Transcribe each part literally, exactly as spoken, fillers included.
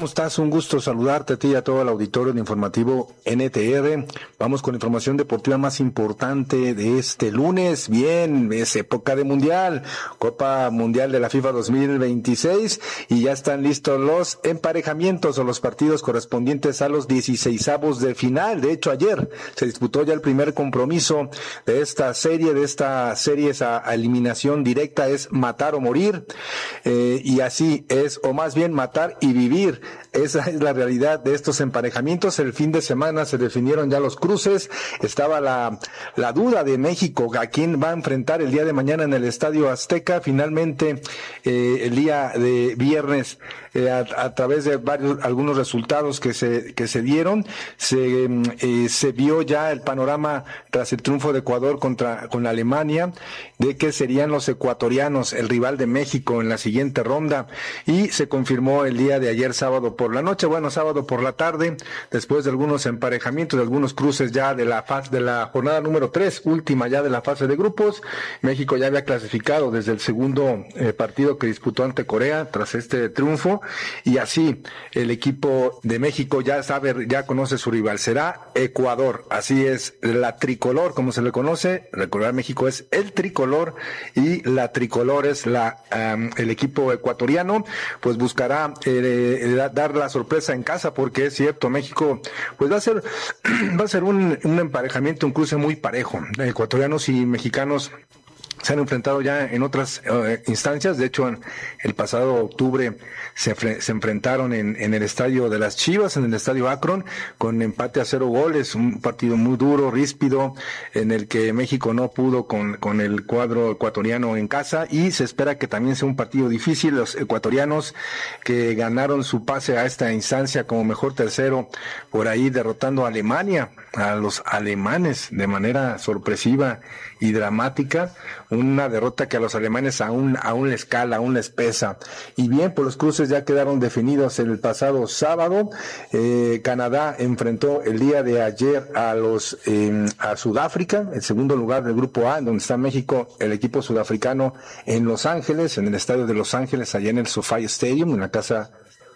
¿Cómo estás? Un gusto saludarte a ti y a todo el auditorio de Informativo N T R. Vamos con la información deportiva más importante de este lunes. Bien, es época de Mundial, Copa Mundial de la FIFA dos mil veintiséis, y ya están listos los emparejamientos o los partidos correspondientes a los dieciseisavos de final. De hecho, ayer se disputó ya el primer compromiso de esta serie, de esta serie esa eliminación directa, es matar o morir, eh, y así es, o más bien matar y vivir. Esa es la realidad de estos emparejamientos. El fin de semana se definieron ya los cruces. Estaba la, la duda de México, a quién va a enfrentar el día de mañana en el Estadio Azteca. Finalmente, eh, el día de viernes, eh, a, a través de varios, algunos resultados que se, que se dieron, se, eh, se vio ya el panorama tras el triunfo de Ecuador contra, con Alemania, de que serían los ecuatorianos el rival de México en la siguiente ronda, y se confirmó el día de ayer sábado por la noche, bueno, sábado por la tarde, después de algunos emparejamientos, de algunos cruces ya de la fase de la jornada número tres, última ya de la fase de grupos. México ya había clasificado desde el segundo eh, partido que disputó ante Corea tras este triunfo, y así el equipo de México ya sabe, ya conoce su rival, será Ecuador. Así es, la tricolor, como se le conoce. Recordar, México es el tricolor y la tricolor es la um, el equipo ecuatoriano. Pues buscará eh, dar la sorpresa en casa, porque es cierto, México pues va a ser va a ser un, un emparejamiento, un cruce muy parejo. Ecuatorianos y mexicanos se han enfrentado ya en otras uh, instancias. De hecho, en el pasado octubre se, se enfrentaron en, en el estadio de las Chivas, en el estadio Akron, con empate a cero goles, un partido muy duro, ríspido, en el que México no pudo con, con el cuadro ecuatoriano en casa, y se espera que también sea un partido difícil. Los ecuatorianos, que ganaron su pase a esta instancia como mejor tercero, por ahí derrotando a Alemania, a los alemanes de manera sorpresiva y dramática, una derrota que a los alemanes aún aún les cala, aún les pesa. Y bien, pues los cruces ya quedaron definidos el pasado sábado. eh, Canadá enfrentó el día de ayer a los eh, a Sudáfrica, el segundo lugar del grupo A, donde está México, el equipo sudafricano, en Los Ángeles, en el estadio de Los Ángeles, allá en el SoFi Stadium, en la casa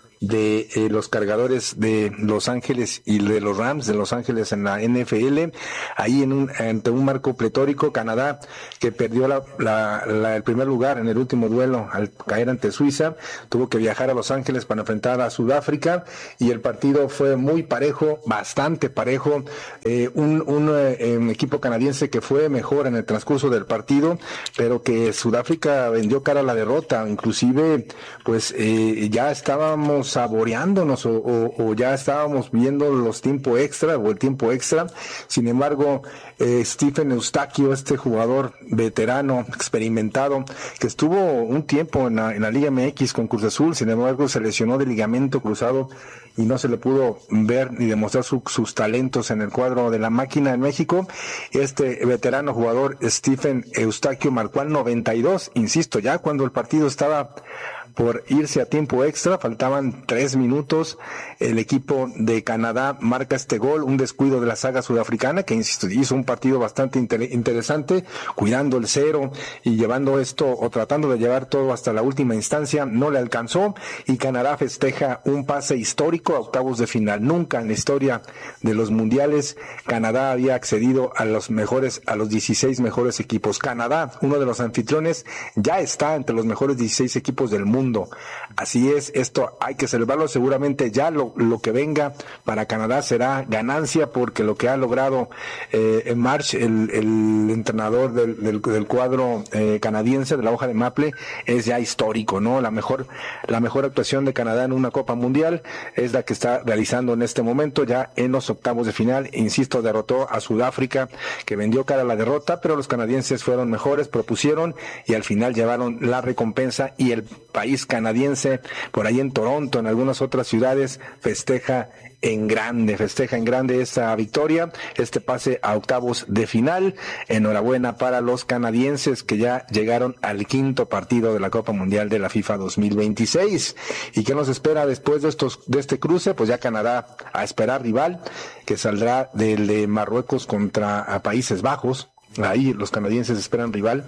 de eh, los cargadores de Los Ángeles y de los Rams de Los Ángeles en la N F L, ahí en un, ante un marco pletórico. Canadá, que perdió la, la, la, el primer lugar en el último duelo al caer ante Suiza, tuvo que viajar a Los Ángeles para enfrentar a Sudáfrica, y el partido fue muy parejo, bastante parejo. eh, un, un eh, equipo canadiense que fue mejor en el transcurso del partido, pero que Sudáfrica vendió cara a la derrota. Inclusive, pues eh, ya estábamos saboreándonos o, o, o ya estábamos viendo los tiempo extra o el tiempo extra. Sin embargo, eh, Stephen Eustaquio, este jugador veterano, experimentado, que estuvo un tiempo en la, en la Liga M X con Cruz Azul, sin embargo se lesionó de ligamento cruzado y no se le pudo ver ni demostrar su, sus talentos en el cuadro de la máquina en México. Este veterano jugador, Stephen Eustaquio, marcó al noventa y dos, insisto, ya cuando el partido estaba por irse a tiempo extra, faltaban tres minutos, el equipo de Canadá marca este gol, un descuido de la saga sudafricana, que insisto, hizo un partido bastante inter- interesante, cuidando el cero y llevando esto, o tratando de llevar todo hasta la última instancia. No le alcanzó, y Canadá festeja un pase histórico a octavos de final. Nunca en la historia de los mundiales Canadá había accedido a los mejores, a los dieciséis mejores equipos. Canadá, uno de los anfitriones, ya está entre los mejores dieciséis equipos del mundo. Así es, esto hay que celebrarlo. Seguramente ya lo, lo que venga para Canadá será ganancia, porque lo que ha logrado eh, en March, el, el entrenador del, del, del cuadro eh, canadiense, de la hoja de Maple, es ya histórico, ¿no? La mejor, la mejor actuación de Canadá en una Copa Mundial es la que está realizando en este momento, ya en los octavos de final. Insisto, derrotó a Sudáfrica, que vendió cara a la derrota, pero los canadienses fueron mejores, propusieron y al final llevaron la recompensa, y el país canadiense, por ahí en Toronto, en algunas otras ciudades, festeja en grande, festeja en grande esta victoria, este pase a octavos de final. Enhorabuena para los canadienses, que ya llegaron al quinto partido de la Copa Mundial de la FIFA dos mil veintiséis. ¿Y qué nos espera después de estos, de este cruce? Pues ya Canadá a esperar rival, que saldrá del de Marruecos contra a Países Bajos. Ahí los canadienses esperan rival.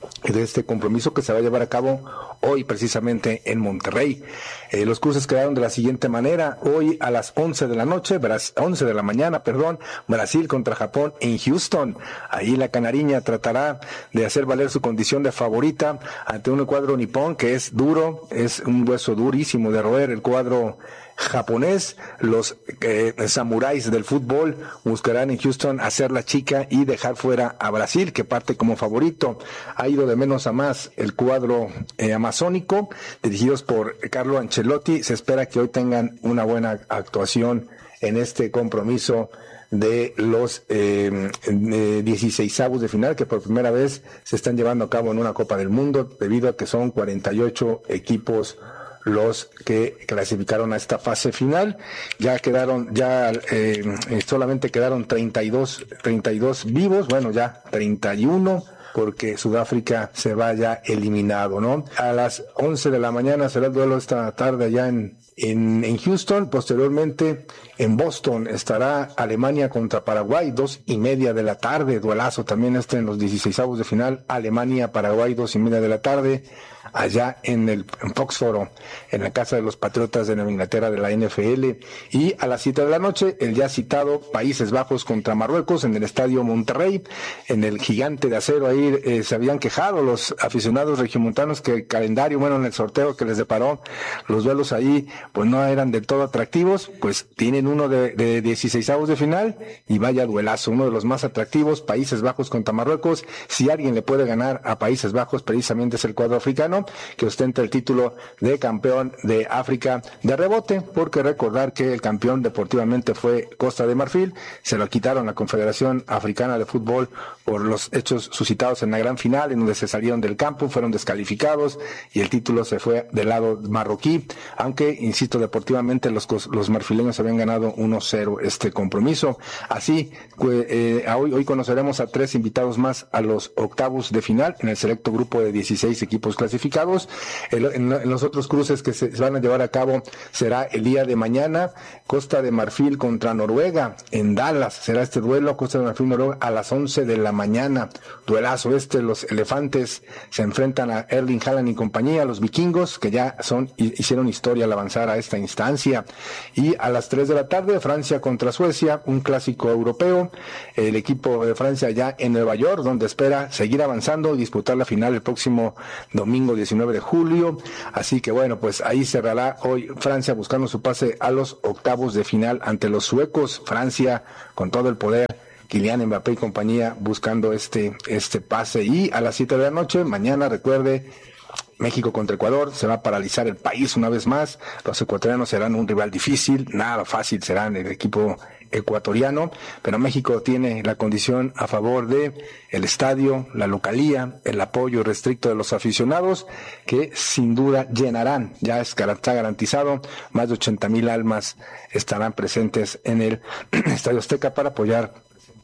de este compromiso que se va a llevar a cabo hoy precisamente en Monterrey. Eh, los cruces quedaron de la siguiente manera: hoy a las once de la noche, once de la mañana, perdón, Brasil contra Japón en Houston. Ahí la canariña tratará de hacer valer su condición de favorita ante un cuadro nipón que es duro, es un hueso durísimo de roer. El cuadro japonés, los eh, samuráis del fútbol, buscarán en Houston hacer la chica y dejar fuera a Brasil, que parte como favorito. Ha ido de menos a más el cuadro eh, amazónico, dirigidos por Carlo Ancelotti. Se espera que hoy tengan una buena actuación en este compromiso de los eh, dieciseisavos de final, que por primera vez se están llevando a cabo en una Copa del Mundo, debido a que son cuarenta y ocho equipos los que clasificaron a esta fase final. Ya quedaron, ya eh, solamente quedaron treinta y dos vivos, bueno, ya treinta y uno, porque Sudáfrica se vaya eliminado, ¿no? A las once de la mañana será el duelo esta tarde allá en, en, en Houston. Posteriormente en Boston estará Alemania contra Paraguay, dos y media de la tarde, duelazo también este en los dieciseisavos de final, Alemania-Paraguay, dos y media de la tarde, allá en el en Foxboro, en la casa de los Patriotas de Nueva Inglaterra de la N F L. Y a las siete de la noche, el ya citado Países Bajos contra Marruecos en el Estadio Monterrey, en el Gigante de Acero. Ahí eh, se habían quejado los aficionados regiomontanos que el calendario, bueno, en el sorteo que les deparó, los duelos ahí pues no eran del todo atractivos. Pues tienen uno de, de dieciseisavos de final, y vaya duelazo, uno de los más atractivos, Países Bajos contra Marruecos. Si alguien le puede ganar a Países Bajos, precisamente es el cuadro africano, que ostenta el título de campeón de África de rebote, porque recordar que el campeón deportivamente fue Costa de Marfil. Se lo quitaron a la Confederación Africana de Fútbol por los hechos suscitados en la gran final, en donde se salieron del campo, fueron descalificados, y el título se fue del lado marroquí, aunque, insisto, deportivamente los, los marfileños habían ganado uno cero este compromiso. Así, eh, hoy, hoy conoceremos a tres invitados más a los octavos de final en el selecto grupo de dieciséis equipos clasificados. En, en, en los otros cruces que se, se van a llevar a cabo será el día de mañana, Costa de Marfil contra Noruega en Dallas. Será este duelo, Costa de Marfil Noruega, a las once de la mañana. Duelazo este, los elefantes se enfrentan a Erling Haaland y compañía, los vikingos, que ya son hicieron historia al avanzar a esta instancia. Y a las tres de la tarde, Francia contra Suecia, un clásico europeo. El equipo de Francia ya en Nueva York, donde espera seguir avanzando y disputar la final el próximo domingo diecinueve de julio. Así que bueno, pues ahí cerrará hoy Francia buscando su pase a los octavos de final ante los suecos. Francia con todo el poder, Kylian Mbappé y compañía buscando este este pase. Y a las siete de la noche, mañana, recuerde, México contra Ecuador. Se va a paralizar el país una vez más. Los ecuatorianos serán un rival difícil, nada fácil serán el equipo ecuatoriano, pero México tiene la condición a favor de el estadio, la localía, el apoyo restricto de los aficionados, que sin duda llenarán, ya es, está garantizado, más de ochenta mil almas estarán presentes en el Estadio Azteca para apoyar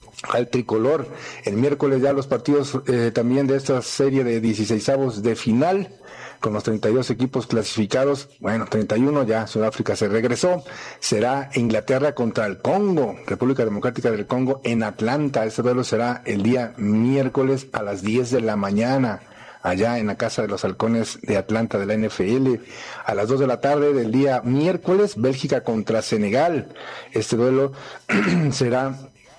al tricolor. El miércoles ya los partidos eh, también de esta serie de dieciseisavos de final, con los treinta y dos equipos clasificados. Bueno, treinta y uno, ya Sudáfrica se regresó. Será Inglaterra contra el Congo, República Democrática del Congo, en Atlanta. Este duelo será el día miércoles a las diez de la mañana, allá en la Casa de los Halcones de Atlanta de la N F L. A las dos de la tarde del día miércoles, Bélgica contra Senegal. Este duelo será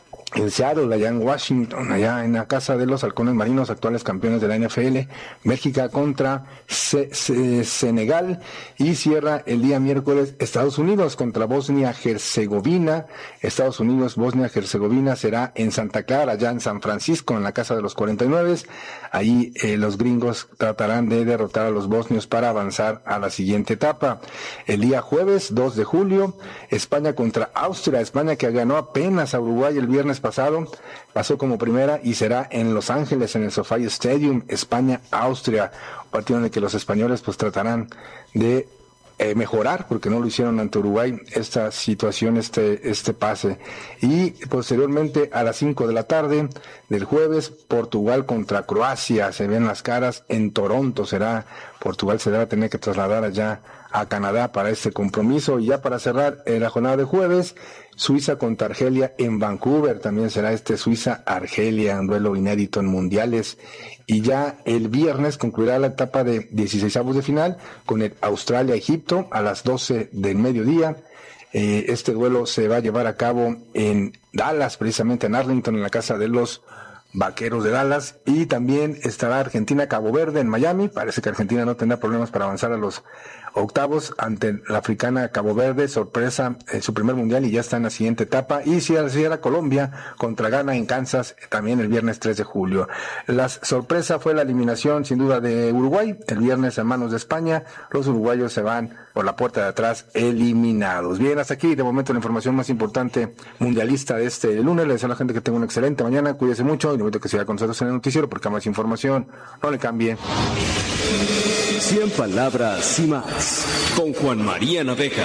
en Seattle, allá en Washington, allá en la Casa de los Halcones Marinos, actuales campeones de la N F L. Bélgica contra C- C- Senegal. Y cierra el día miércoles Estados Unidos contra Bosnia-Herzegovina. Estados Unidos, Bosnia-Herzegovina será en Santa Clara, allá en San Francisco, en la Casa de los cuarenta y nueve. Ahí eh, los gringos tratarán de derrotar a los bosnios para avanzar a la siguiente etapa. El día jueves, dos de julio, España contra Austria. España, que ganó apenas a Uruguay el viernes pasado, pasó como primera y será en Los Ángeles, en el SoFi Stadium. España-Austria, un partido en el que los españoles pues tratarán de eh, mejorar, porque no lo hicieron ante Uruguay, esta situación, este este pase. Y posteriormente a las cinco de la tarde del jueves, Portugal contra Croacia. Se ven las caras en Toronto. Será Portugal se va a tener que trasladar allá a Canadá para este compromiso. Y ya para cerrar eh, la jornada de jueves, Suiza contra Argelia en Vancouver, también será este Suiza-Argelia, un duelo inédito en mundiales. Y ya el viernes concluirá la etapa de dieciseisavos de final con el Australia-Egipto a las doce del mediodía. Eh, este duelo se va a llevar a cabo en Dallas, precisamente en Arlington, en la casa de los Vaqueros de Dallas. Y también estará Argentina-Cabo Verde en Miami. Parece que Argentina no tendrá problemas para avanzar a los octavos ante la africana Cabo Verde, sorpresa en su primer mundial y ya está en la siguiente etapa. Y si era Colombia contra Ghana en Kansas, también el viernes tres de julio. La sorpresa fue la eliminación sin duda de Uruguay, el viernes en manos de España. Los uruguayos se van por la puerta de atrás eliminados. Bien, hasta aquí de momento la información más importante mundialista de este lunes. Les deseo a la gente que tenga una excelente mañana, cuídese mucho y le invito a que siga con nosotros en el noticiero porque hay más información, no le cambie. cien palabras y más, con Juan María Naveja.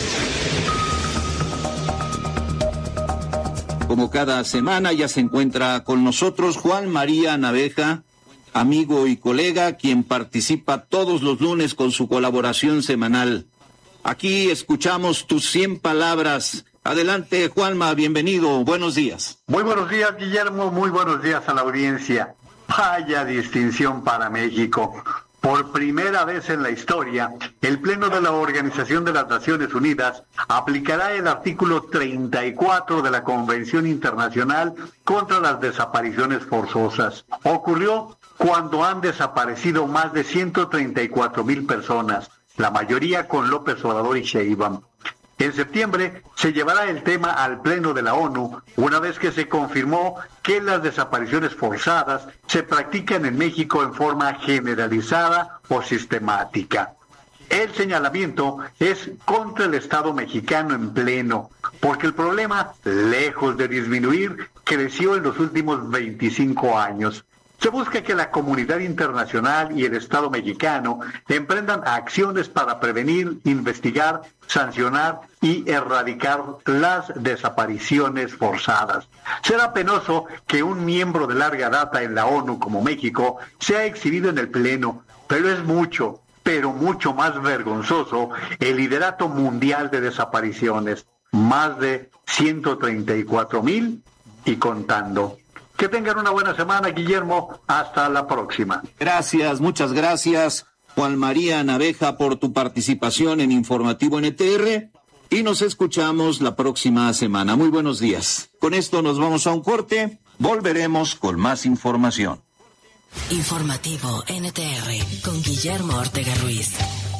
Como cada semana ya se encuentra con nosotros Juan María Naveja, amigo y colega, quien participa todos los lunes con su colaboración semanal. Aquí escuchamos tus cien palabras. Adelante, Juanma, bienvenido, buenos días. Muy buenos días, Guillermo, muy buenos días a la audiencia. Vaya distinción para México. Por primera vez en la historia, el Pleno de la Organización de las Naciones Unidas aplicará el artículo treinta y cuatro de la Convención Internacional contra las Desapariciones Forzosas. Ocurrió cuando han desaparecido más de ciento treinta y cuatro mil personas, la mayoría con López Obrador y Sheinbaum. En septiembre se llevará el tema al Pleno de la ONU, una vez que se confirmó que las desapariciones forzadas se practican en México en forma generalizada o sistemática. El señalamiento es contra el Estado mexicano en pleno, porque el problema, lejos de disminuir, creció en los últimos veinticinco años. Se busca que la comunidad internacional y el Estado mexicano emprendan acciones para prevenir, investigar, sancionar y erradicar las desapariciones forzadas. Será penoso que un miembro de larga data en la ONU como México sea exhibido en el Pleno, pero es mucho, pero mucho más vergonzoso el liderato mundial de desapariciones. Más de ciento treinta y cuatro mil y contando. Que tengan una buena semana, Guillermo. Hasta la próxima. Gracias, muchas gracias, Juan María Naveja, por tu participación en Informativo N T R. Y nos escuchamos la próxima semana. Muy buenos días. Con esto nos vamos a un corte. Volveremos con más información. Informativo N T R con Guillermo Ortega Ruiz.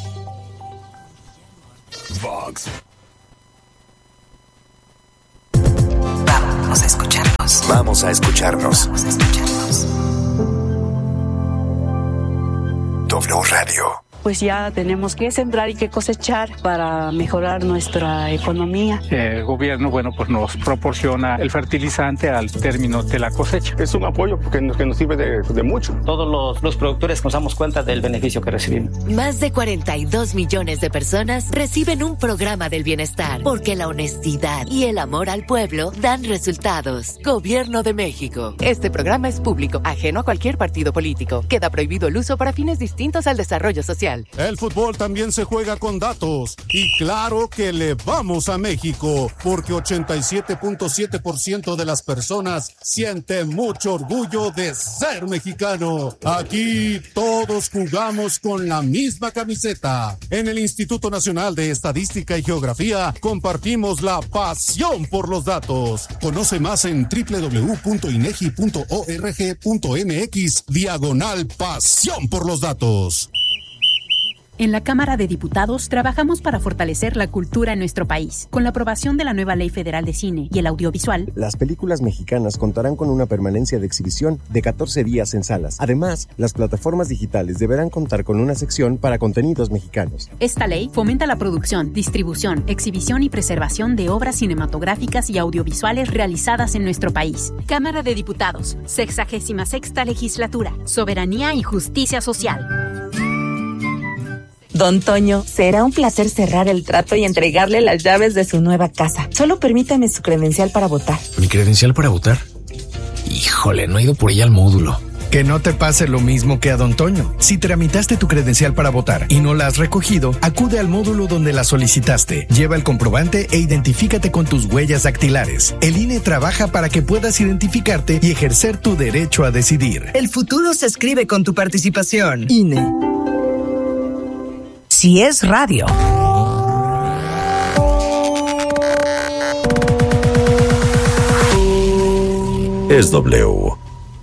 Vox. Vamos a escucharnos. Vamos a escucharnos. Vamos a escucharnos. W Radio. Pues ya tenemos que sembrar y que cosechar para mejorar nuestra economía. El gobierno, bueno, pues nos proporciona el fertilizante al término de la cosecha. Es un apoyo que nos, que nos sirve de, de mucho. Todos los, los productores nos damos cuenta del beneficio que recibimos. Más de cuarenta y dos millones de personas reciben un programa del bienestar, porque la honestidad y el amor al pueblo dan resultados. Gobierno de México. Este programa es público, ajeno a cualquier partido político. Queda prohibido el uso para fines distintos al desarrollo social. El fútbol también se juega con datos. Y claro que le vamos a México, porque ochenta y siete punto siete por ciento de las personas siente mucho orgullo de ser mexicano. Aquí todos jugamos con la misma camiseta. En el Instituto Nacional de Estadística y Geografía compartimos la pasión por los datos. Conoce más en doble u doble u doble u punto inegi punto org punto mx diagonal pasión por los datos. En la Cámara de Diputados trabajamos para fortalecer la cultura en nuestro país. Con la aprobación de la nueva Ley Federal de Cine y el Audiovisual, las películas mexicanas contarán con una permanencia de exhibición de catorce días en salas. Además, las plataformas digitales deberán contar con una sección para contenidos mexicanos. Esta ley fomenta la producción, distribución, exhibición y preservación de obras cinematográficas y audiovisuales realizadas en nuestro país. Cámara de Diputados, sexagésima sexta legislatura, soberanía y justicia social. Don Toño, será un placer cerrar el trato y entregarle las llaves de su nueva casa. Solo permítame su credencial para votar. ¿Mi credencial para votar? Híjole, no he ido por ella al módulo. Que no te pase lo mismo que a Don Toño. Si tramitaste tu credencial para votar y no la has recogido, acude al módulo donde la solicitaste. Lleva el comprobante e identifícate con tus huellas dactilares. El I N E trabaja para que puedas identificarte y ejercer tu derecho a decidir. El futuro se escribe con tu participación. I N E. Si es radio. Es W.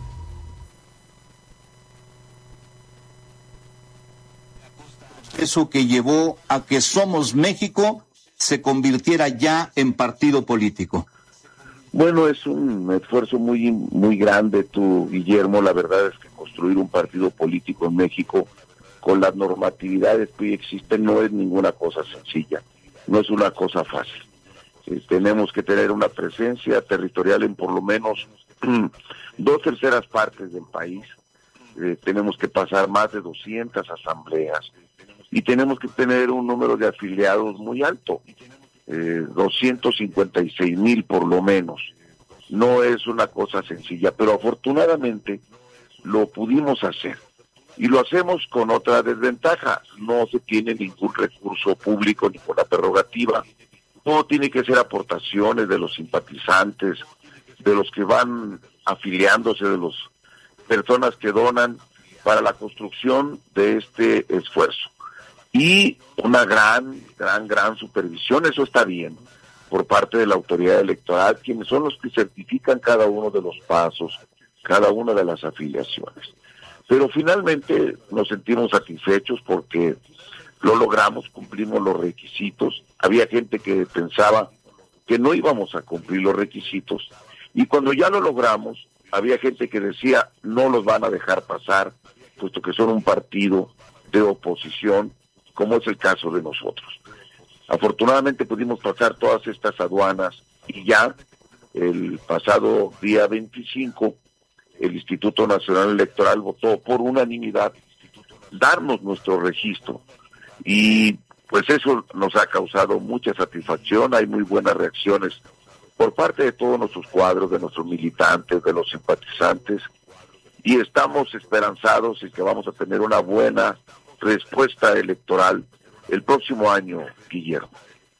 Eso que llevó a que Somos México se convirtiera ya en partido político. Bueno, es un esfuerzo muy muy grande, tú, Guillermo. La verdad es que construir un partido político en México con las normatividades que hoy existen no es ninguna cosa sencilla, no es una cosa fácil. Eh, tenemos que tener una presencia territorial en por lo menos dos terceras partes del país. Eh, tenemos que pasar más de doscientas asambleas y tenemos que tener un número de afiliados muy alto, eh, doscientos cincuenta y seis mil por lo menos. No es una cosa sencilla, pero afortunadamente lo pudimos hacer. Y lo hacemos con otra desventaja: no se tiene ningún recurso público, ninguna prerrogativa. Todo tiene que ser aportaciones de los simpatizantes, de los que van afiliándose, de las personas que donan para la construcción de este esfuerzo. Y una gran, gran, gran supervisión, eso está bien, por parte de la autoridad electoral, quienes son los que certifican cada uno de los pasos, cada una de las afiliaciones. Pero finalmente nos sentimos satisfechos porque lo logramos, cumplimos los requisitos. Había gente que pensaba que no íbamos a cumplir los requisitos, y cuando ya lo logramos, había gente que decía no los van a dejar pasar, puesto que son un partido de oposición, como es el caso de nosotros. Afortunadamente pudimos pasar todas estas aduanas y ya el pasado día veinticinco el Instituto Nacional Electoral votó por unanimidad darnos nuestro registro, y pues eso nos ha causado mucha satisfacción. Hay muy buenas reacciones por parte de todos nuestros cuadros, de nuestros militantes, de los simpatizantes, y estamos esperanzados en que vamos a tener una buena respuesta electoral el próximo año, Guillermo.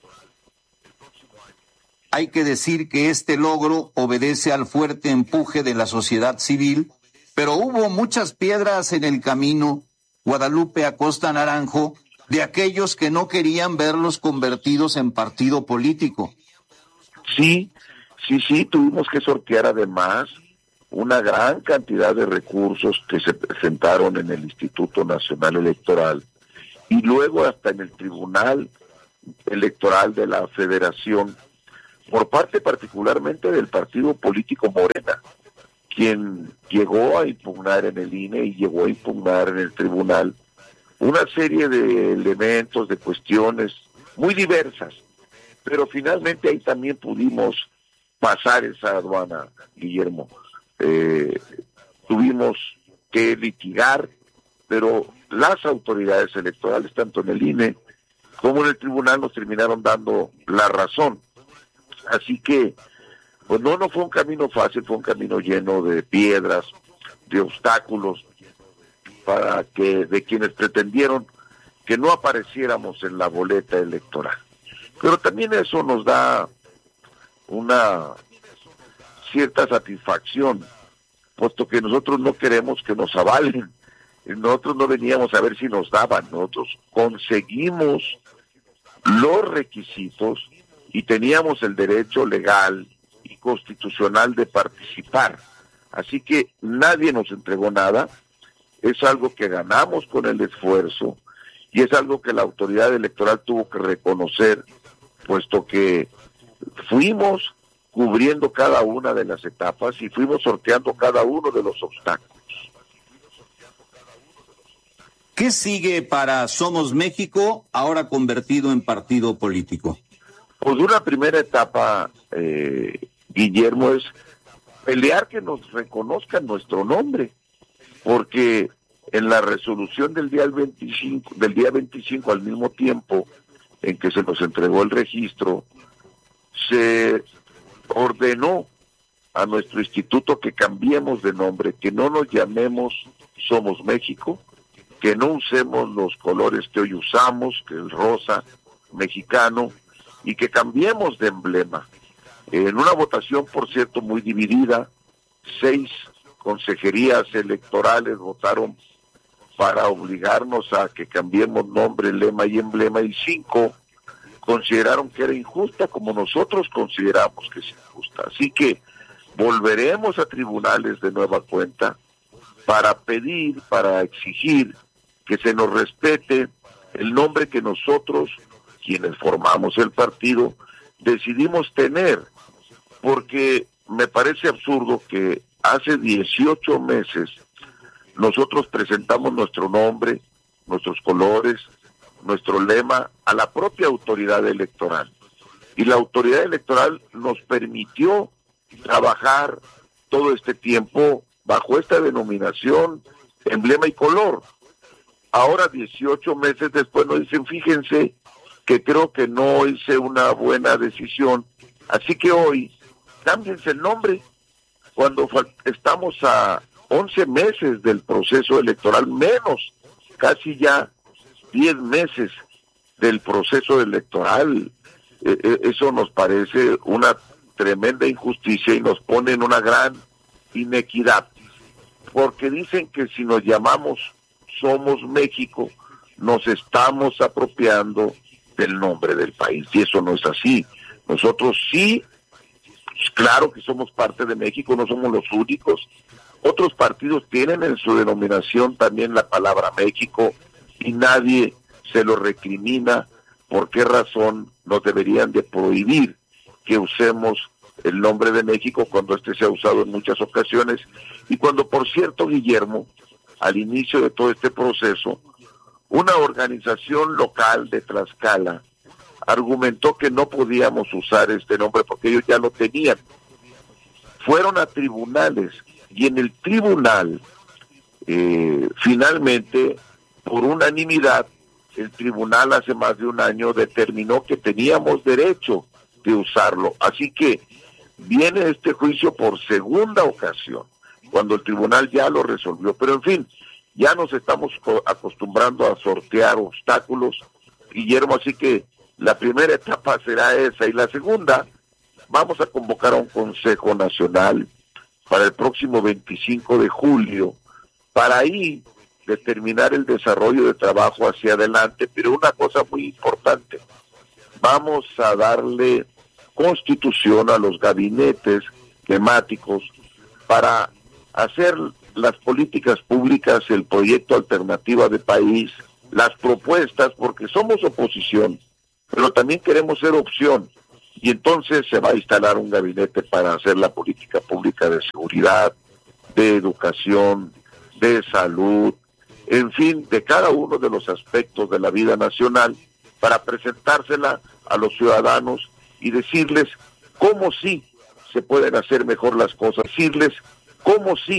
Hay que decir que este logro obedece al fuerte empuje de la sociedad civil, pero hubo muchas piedras en el camino, Guadalupe Acosta Naranjo, de aquellos que no querían verlos convertidos en partido político. Sí, sí, sí, tuvimos que sortear además una gran cantidad de recursos que se presentaron en el Instituto Nacional Electoral y luego hasta en el Tribunal Electoral de la Federación, por parte particularmente del partido político Morena, quien llegó a impugnar en el I N E y llegó a impugnar en el tribunal una serie de elementos, de cuestiones muy diversas, pero finalmente ahí también pudimos pasar esa aduana, Guillermo. Eh, tuvimos que litigar, pero las autoridades electorales, tanto en el I N E como en el tribunal, nos terminaron dando la razón. Así que, pues no, no fue un camino fácil, fue un camino lleno de piedras, de obstáculos, para que de quienes pretendieron que no apareciéramos en la boleta electoral. Pero también eso nos da una cierta satisfacción, puesto que nosotros no queremos que nos avalen, nosotros no veníamos a ver si nos daban, nosotros conseguimos los requisitos y teníamos el derecho legal y constitucional de participar. Así que nadie nos entregó nada, es algo que ganamos con el esfuerzo y es algo que la autoridad electoral tuvo que reconocer, puesto que fuimos cubriendo cada una de las etapas y fuimos sorteando cada uno de los obstáculos. ¿Qué sigue para Somos México, ahora convertido en partido político? Pues una primera etapa, eh, Guillermo, es pelear que nos reconozcan nuestro nombre, porque en la resolución del día veinticinco, del día veinticinco, al mismo tiempo en que se nos entregó el registro, se ordenó a nuestro instituto que cambiemos de nombre, que no nos llamemos Somos México, que no usemos los colores que hoy usamos, que el rosa mexicano, y que cambiemos de emblema. En una votación, por cierto, muy dividida, seis consejerías electorales votaron para obligarnos a que cambiemos nombre, lema y emblema, y cinco consideraron que era injusta, como nosotros consideramos que es injusta. Así que volveremos a tribunales de nueva cuenta para pedir, para exigir que se nos respete el nombre que nosotros, quienes formamos el partido, decidimos tener, porque me parece absurdo que hace dieciocho meses nosotros presentamos nuestro nombre, nuestros colores, nuestro lema a la propia autoridad electoral. Y la autoridad electoral nos permitió trabajar todo este tiempo bajo esta denominación, emblema y color. Ahora, dieciocho meses después, nos dicen, fíjense que creo que no hice una buena decisión, así que hoy, cámbiense el nombre, cuando estamos a once meses del proceso electoral, menos, casi ya diez meses del proceso electoral. Eh, eso nos parece una tremenda injusticia y nos pone en una gran inequidad, porque dicen que si nos llamamos Somos México, nos estamos apropiando del nombre del país, y eso no es así. Nosotros sí, claro que somos parte de México, no somos los únicos. Otros partidos tienen en su denominación también la palabra México y nadie se lo recrimina. ¿Por qué razón nos deberían de prohibir que usemos el nombre de México cuando este se ha usado en muchas ocasiones? Y cuando, por cierto, Guillermo, al inicio de todo este proceso, una organización local de Tlaxcala argumentó que no podíamos usar este nombre porque ellos ya lo tenían. Fueron a tribunales y en el tribunal, eh, finalmente, por unanimidad, el tribunal hace más de un año determinó que teníamos derecho de usarlo. Así que viene este juicio por segunda ocasión, cuando el tribunal ya lo resolvió. Pero en fin, ya nos estamos acostumbrando a sortear obstáculos, Guillermo, así que la primera etapa será esa, y la segunda, vamos a convocar a un Consejo Nacional para el próximo veinticinco de julio, para ahí determinar el desarrollo de trabajo hacia adelante. Pero una cosa muy importante, vamos a darle constitución a los gabinetes temáticos para hacer las políticas públicas, el proyecto Alternativa de País, las propuestas, porque somos oposición, pero también queremos ser opción, y entonces se va a instalar un gabinete para hacer la política pública de seguridad, de educación, de salud, en fin, de cada uno de los aspectos de la vida nacional, para presentársela a los ciudadanos y decirles cómo sí se pueden hacer mejor las cosas, decirles cómo sí